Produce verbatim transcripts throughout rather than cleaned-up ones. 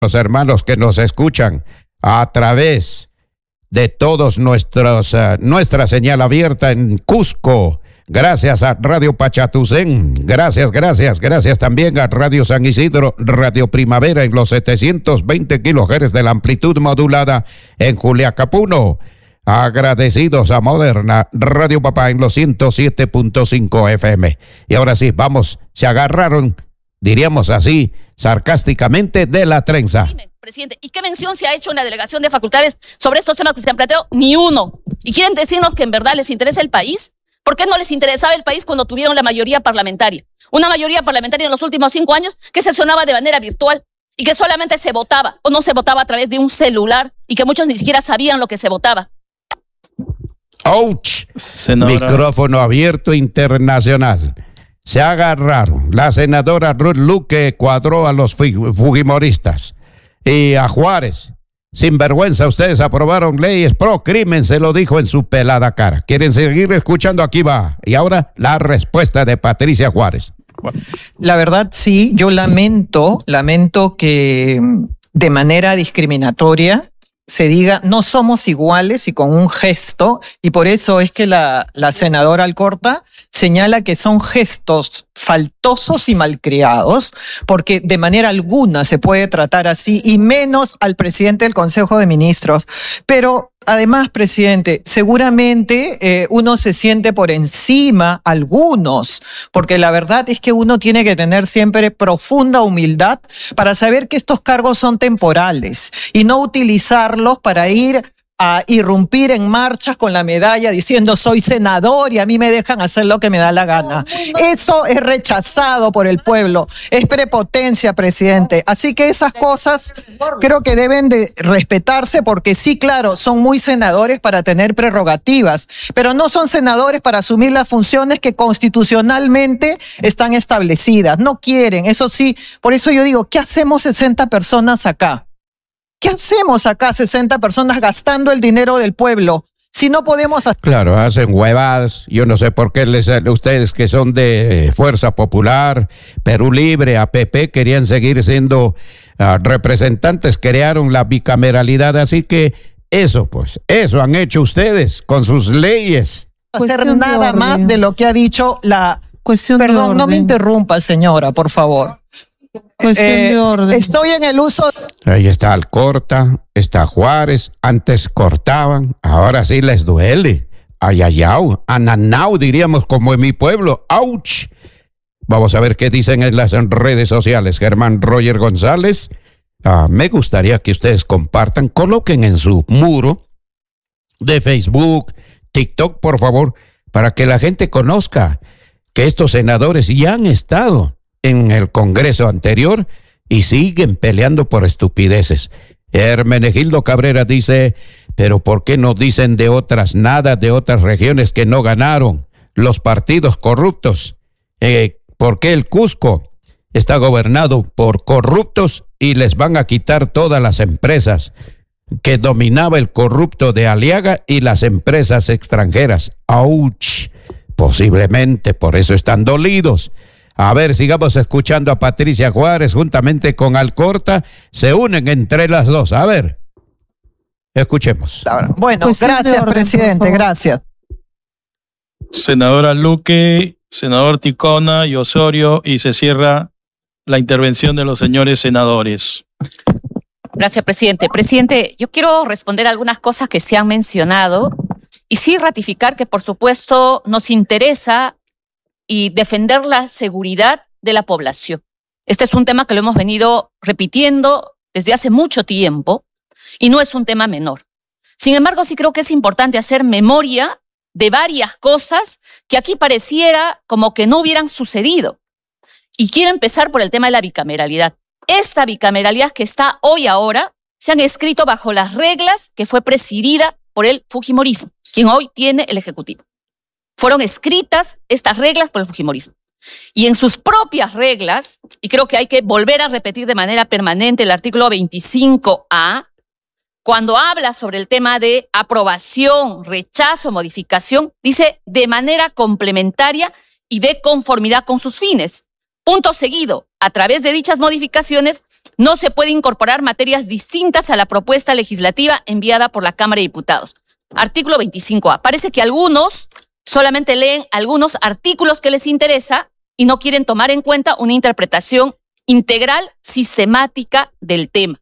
los hermanos que nos escuchan a través de todos nuestros, uh, nuestra señal abierta en Cusco. Gracias a Radio Pachatucén, gracias, gracias, gracias también a Radio San Isidro, Radio Primavera en los setecientos veinte kilohertz de la amplitud modulada en Juliacapuno. Agradecidos a Moderna, Radio Papá en los ciento siete punto cinco F M. Y ahora sí, vamos, se agarraron, diríamos así, sarcásticamente, de la trenza. Presidente, ¿y qué mención se ha hecho en la delegación de facultades sobre estos temas que se han planteado? Ni uno. ¿Y quieren decirnos que en verdad les interesa el país? ¿Por qué no les interesaba el país cuando tuvieron la mayoría parlamentaria? Una mayoría parlamentaria en los últimos cinco años que sesionaba de manera virtual y que solamente se votaba o no se votaba a través de un celular y que muchos ni siquiera sabían lo que se votaba. ¡Auch! Senadora. Micrófono abierto internacional. Se agarraron. La senadora Ruth Luque cuadró a los fujimoristas y a Juárez. Sin vergüenza, ustedes aprobaron leyes pro crimen, se lo dijo en su pelada cara. ¿Quieren seguir escuchando? Aquí va. Y ahora la respuesta de Patricia Juárez. La verdad, sí, yo lamento, lamento que de manera discriminatoria se diga no somos iguales y con un gesto, y por eso es que la, la senadora Alcorta señala que son gestos faltosos y malcriados, porque de manera alguna se puede tratar así, y menos al presidente del Consejo de Ministros. Pero además, presidente, seguramente eh, uno se siente por encima, algunos, porque la verdad es que uno tiene que tener siempre profunda humildad para saber que estos cargos son temporales y no utilizarlos para ir a irrumpir en marchas con la medalla diciendo soy senador y a mí me dejan hacer lo que me da la gana. Eso es rechazado por el pueblo, es prepotencia, presidente. Así que esas cosas creo que deben de respetarse, porque sí, claro, son muy senadores para tener prerrogativas, pero no son senadores para asumir las funciones que constitucionalmente están establecidas. No quieren, eso sí. Por eso yo digo, ¿qué hacemos sesenta personas acá? ¿Qué hacemos acá, sesenta personas gastando el dinero del pueblo? Si no podemos hacer... Claro, hacen huevadas. Yo no sé por qué les, ustedes que son de Fuerza Popular, Perú Libre, A P P, querían seguir siendo uh, representantes, crearon la bicameralidad. Así que eso, pues, eso han hecho ustedes con sus leyes. Hacer nada más de lo que ha dicho la... Cuestión Perdón, no me interrumpa, señora, por favor. Eh, estoy en el uso. Ahí está Alcorta, está Juárez. Antes cortaban, ahora sí les duele. Ayayau, ananau, diríamos como en mi pueblo. ¡Auch! Vamos a ver qué dicen en las redes sociales. Germán Roger González. Ah, me gustaría que ustedes compartan, coloquen en su muro de Facebook, TikTok, por favor, para que la gente conozca que estos senadores ya han estado en el Congreso anterior y siguen peleando por estupideces. Hermenegildo Cabrera dice, pero ¿por qué no dicen de otras nada, de otras regiones que no ganaron? Los partidos corruptos. Eh, ¿Por qué el Cusco está gobernado por corruptos y les van a quitar todas las empresas que dominaba el corrupto de Aliaga y las empresas extranjeras? ¡Auch! Posiblemente por eso están dolidos. A ver, sigamos escuchando a Patricia Juárez juntamente con Alcorta. Se unen entre las dos. A ver, escuchemos. Bueno, pues gracias, orden, presidente, gracias. Senadora Luque, senador Ticona y Osorio, y se cierra la intervención de los señores senadores. Gracias, presidente. Presidente, yo quiero responder a algunas cosas que se han mencionado y sí ratificar que, por supuesto, nos interesa y defender la seguridad de la población. Este es un tema que lo hemos venido repitiendo desde hace mucho tiempo y no es un tema menor. Sin embargo, sí creo que es importante hacer memoria de varias cosas que aquí pareciera como que no hubieran sucedido. Y quiero empezar por el tema de la bicameralidad. Esta bicameralidad que está hoy ahora se han escrito bajo las reglas que fue presidida por el Fujimorismo, quien hoy tiene el Ejecutivo. Fueron escritas estas reglas por el Fujimorismo. Y en sus propias reglas, y creo que hay que volver a repetir de manera permanente el artículo veinticinco A, cuando habla sobre el tema de aprobación, rechazo, modificación, dice de manera complementaria y de conformidad con sus fines. Punto seguido, a través de dichas modificaciones no se puede incorporar materias distintas a la propuesta legislativa enviada por la Cámara de Diputados. Artículo veinticinco A. Parece que algunos solamente leen algunos artículos que les interesa y no quieren tomar en cuenta una interpretación integral, sistemática del tema.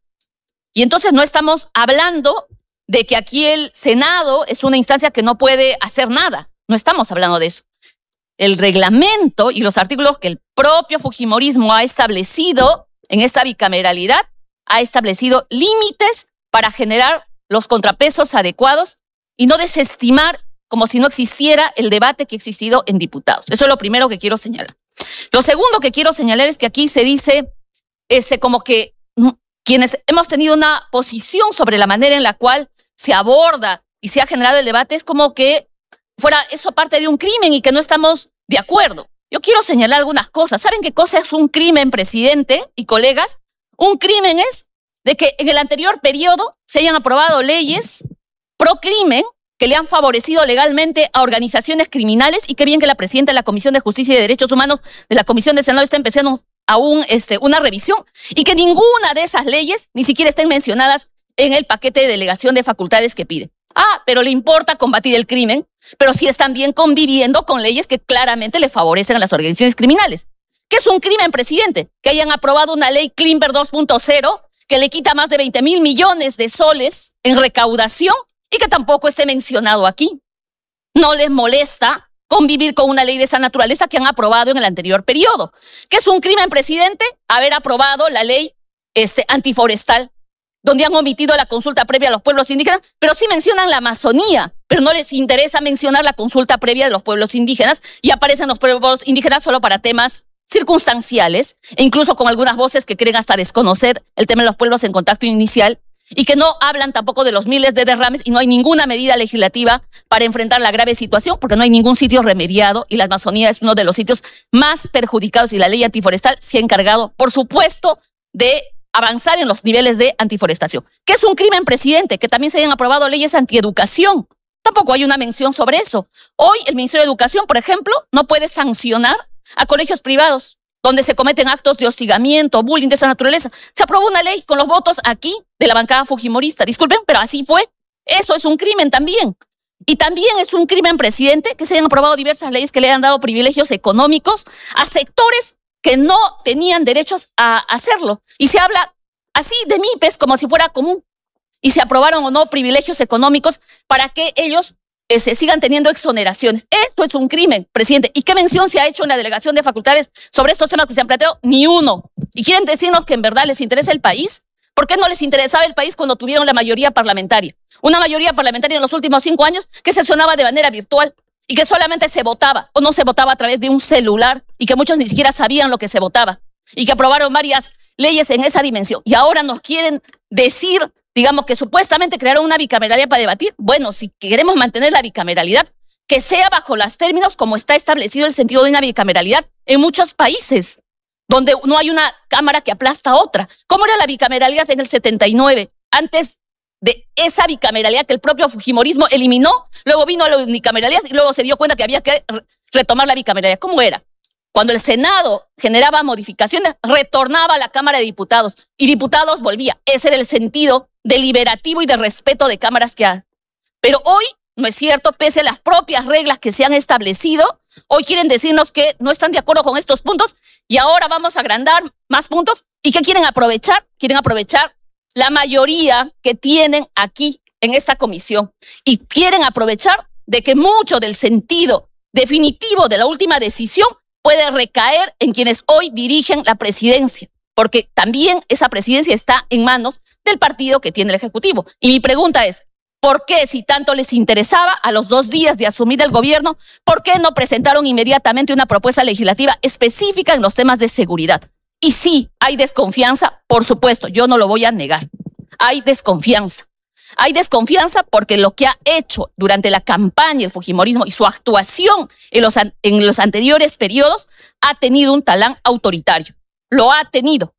Y entonces no estamos hablando de que aquí el Senado es una instancia que no puede hacer nada. No estamos hablando de eso. El reglamento y los artículos que el propio fujimorismo ha establecido en esta bicameralidad ha establecido límites para generar los contrapesos adecuados y no desestimar como si no existiera el debate que ha existido en diputados. Eso es lo primero que quiero señalar. Lo segundo que quiero señalar es que aquí se dice este, como que quienes hemos tenido una posición sobre la manera en la cual se aborda y se ha generado el debate es como que fuera eso parte de un crimen y que no estamos de acuerdo. Yo quiero señalar algunas cosas. ¿Saben qué cosa es un crimen, presidente y colegas? Un crimen es de que en el anterior periodo se hayan aprobado leyes pro crimen que le han favorecido legalmente a organizaciones criminales y qué bien que la presidenta de la Comisión de Justicia y de Derechos Humanos de la Comisión de Senado está empezando aún este, una revisión y que ninguna de esas leyes ni siquiera estén mencionadas en el paquete de delegación de facultades que pide. Ah, pero le importa combatir el crimen, pero sí están bien conviviendo con leyes que claramente le favorecen a las organizaciones criminales. ¿Qué es un crimen, presidente? Que hayan aprobado una ley Climber dos punto cero que le quita más de veinte mil millones de soles en recaudación y que tampoco esté mencionado aquí. No les molesta convivir con una ley de esa naturaleza que han aprobado en el anterior periodo. ¿Qué es un crimen, presidente? Haber aprobado la ley este, antiforestal, donde han omitido la consulta previa a los pueblos indígenas, pero sí mencionan la Amazonía, pero no les interesa mencionar la consulta previa de los pueblos indígenas y aparecen los pueblos indígenas solo para temas circunstanciales e incluso con algunas voces que creen hasta desconocer el tema de los pueblos en contacto inicial y que no hablan tampoco de los miles de derrames y no hay ninguna medida legislativa para enfrentar la grave situación porque no hay ningún sitio remediado y la Amazonía es uno de los sitios más perjudicados y la ley antiforestal se ha encargado, por supuesto, de avanzar en los niveles de antiforestación. ¿Qué es un crimen, presidente? Que también se hayan aprobado leyes antieducación. Tampoco hay una mención sobre eso. Hoy el Ministerio de Educación, por ejemplo, no puede sancionar a colegios privados donde se cometen actos de hostigamiento, bullying de esa naturaleza. Se aprobó una ley con los votos aquí de la bancada fujimorista. Disculpen, pero así fue. Eso es un crimen también. Y también es un crimen, presidente, que se hayan aprobado diversas leyes que le han dado privilegios económicos a sectores que no tenían derechos a hacerlo. Y se habla así de M I P E S como si fuera común. Y se aprobaron o no privilegios económicos para que ellos eh, se sigan teniendo exoneraciones. Esto es un crimen, presidente. ¿Y qué mención se ha hecho en la delegación de facultades sobre estos temas que se han planteado? Ni uno. ¿Y quieren decirnos que en verdad les interesa el país? ¿Por qué no les interesaba el país cuando tuvieron la mayoría parlamentaria? Una mayoría parlamentaria en los últimos cinco años que sesionaba de manera virtual y que solamente se votaba o no se votaba a través de un celular y que muchos ni siquiera sabían lo que se votaba y que aprobaron varias leyes en esa dimensión. Y ahora nos quieren decir, digamos, que supuestamente crearon una bicameralidad para debatir. Bueno, si queremos mantener la bicameralidad, que sea bajo los términos como está establecido el sentido de una bicameralidad en muchos países, donde no hay una cámara que aplasta a otra. ¿Cómo era la bicameralidad en el setenta y nueve? Antes de esa bicameralidad que el propio fujimorismo eliminó, luego vino la unicameralidad y luego se dio cuenta que había que retomar la bicameralidad. ¿Cómo era? Cuando el Senado generaba modificaciones, retornaba a la Cámara de Diputados y diputados volvía. Ese era el sentido deliberativo y de respeto de cámaras que hay. Pero hoy no es cierto, pese a las propias reglas que se han establecido, hoy quieren decirnos que no están de acuerdo con estos puntos y ahora vamos a agrandar más puntos. ¿Y qué quieren aprovechar? Quieren aprovechar la mayoría que tienen aquí en esta comisión y quieren aprovechar de que mucho del sentido definitivo de la última decisión puede recaer en quienes hoy dirigen la presidencia, porque también esa presidencia está en manos del partido que tiene el Ejecutivo. Y mi pregunta es, ¿por qué, si tanto les interesaba, a los dos días de asumir el gobierno, por qué no presentaron inmediatamente una propuesta legislativa específica en los temas de seguridad? Y sí, hay desconfianza, por supuesto, yo no lo voy a negar. Hay desconfianza. Hay desconfianza porque lo que ha hecho durante la campaña el fujimorismo y su actuación en los, an- en los anteriores periodos ha tenido un talán autoritario. Lo ha tenido.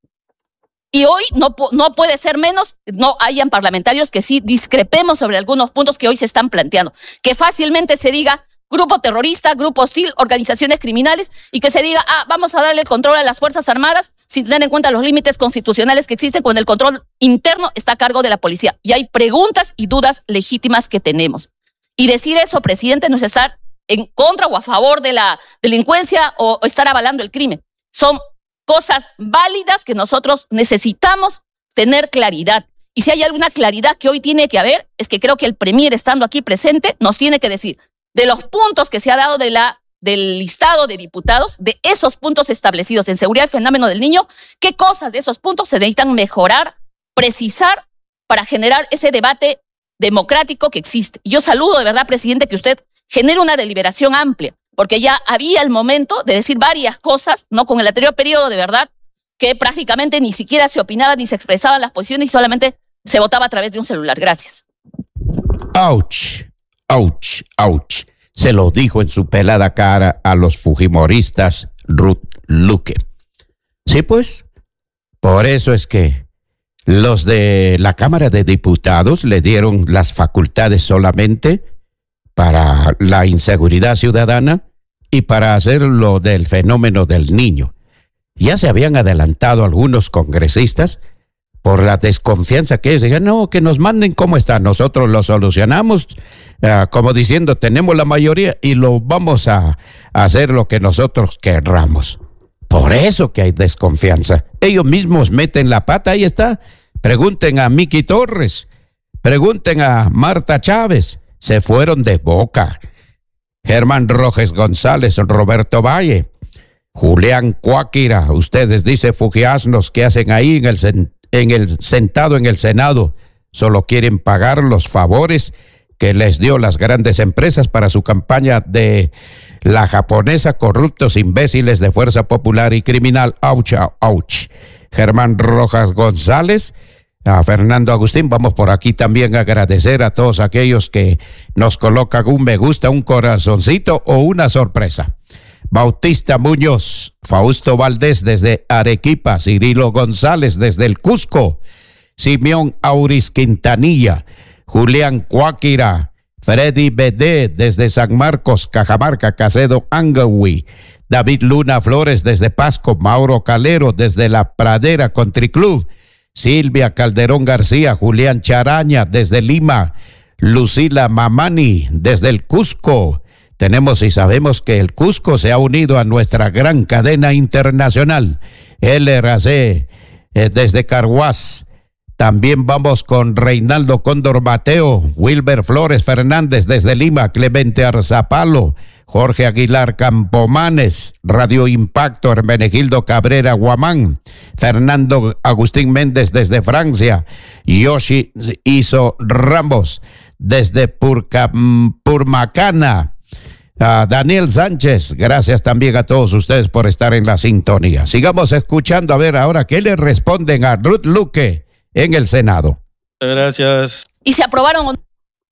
Y hoy no, no puede ser menos, no hayan parlamentarios que sí discrepemos sobre algunos puntos que hoy se están planteando. Que fácilmente se diga, grupo terrorista, grupo hostil, organizaciones criminales, y que se diga, ah, vamos a darle control a las Fuerzas Armadas sin tener en cuenta los límites constitucionales que existen cuando el control interno está a cargo de la policía. Y hay preguntas y dudas legítimas que tenemos. Y decir eso, presidente, no es estar en contra o a favor de la delincuencia o estar avalando el crimen. Son cosas válidas que nosotros necesitamos tener claridad. Y si hay alguna claridad que hoy tiene que haber, es que creo que el premier, estando aquí presente, nos tiene que decir de los puntos que se ha dado de la, del listado de diputados, de esos puntos establecidos en seguridad del fenómeno del niño, qué cosas de esos puntos se necesitan mejorar, precisar para generar ese debate democrático que existe. Y yo saludo de verdad, presidente, que usted genere una deliberación amplia, porque ya había el momento de decir varias cosas, no con el anterior periodo, de verdad, que prácticamente ni siquiera se opinaba ni se expresaban las posiciones y solamente se votaba a través de un celular. Gracias. Ouch. Ouch, ouch, se lo dijo en su pelada cara a los fujimoristas Ruth Luque. Sí, pues, por eso es que los de la Cámara de Diputados le dieron las facultades solamente para la inseguridad ciudadana y para hacer lo del fenómeno del niño. Ya se habían adelantado algunos congresistas por la desconfianza que ellos dijeron, no, que nos manden cómo está, nosotros lo solucionamos, uh, como diciendo, tenemos la mayoría y lo vamos a, a hacer lo que nosotros querramos. Por eso que hay desconfianza. Ellos mismos meten la pata, ahí está. Pregunten a Miki Torres, pregunten a Marta Chávez, se fueron de boca. Germán Rojas González, Roberto Valle, Julián Cuáquira, ustedes dicen fujiasnos, ¿qué hacen ahí en el en el sentado en el Senado? Solo quieren pagar los favores que les dio las grandes empresas para su campaña de la japonesa, corruptos imbéciles de Fuerza Popular y criminal. Ouch, ouch. Germán Rojas González, a Fernando Agustín, vamos por aquí también a agradecer a todos aquellos que nos colocan un me gusta, un corazoncito o una sorpresa. Bautista Muñoz, Fausto Valdés desde Arequipa, Cirilo González desde el Cusco, Simeón Auris Quintanilla, Julián Cuáquira, Freddy Bedé desde San Marcos, Cajamarca, Casedo Angahui, David Luna Flores desde Pasco, Mauro Calero desde La Pradera Country Club, Silvia Calderón García, Julián Charaña desde Lima, Lucila Mamani desde el Cusco. Tenemos y sabemos que el Cusco se ha unido a nuestra gran cadena internacional, L R C, eh, desde Carhuaz. También vamos con Reinaldo Cóndor Mateo, Wilber Flores Fernández desde Lima, Clemente Arzapalo, Jorge Aguilar Campomanes, Radio Impacto, Hermenegildo Cabrera Guamán, Fernando Agustín Méndez desde Francia, Yoshi Iso Ramos desde Purca, Purmacana, a Daniel Sánchez, gracias también a todos ustedes por estar en la sintonía. Sigamos escuchando a ver ahora qué le responden a Ruth Luque en el Senado. Gracias. ¿Y se aprobaron?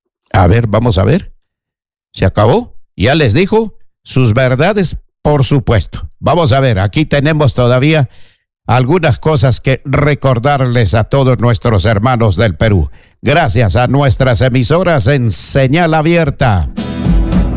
A ver, vamos a ver. ¿Se acabó? Ya les dijo sus verdades, por supuesto. Vamos a ver, aquí tenemos todavía algunas cosas que recordarles a todos nuestros hermanos del Perú. Gracias a nuestras emisoras en señal abierta.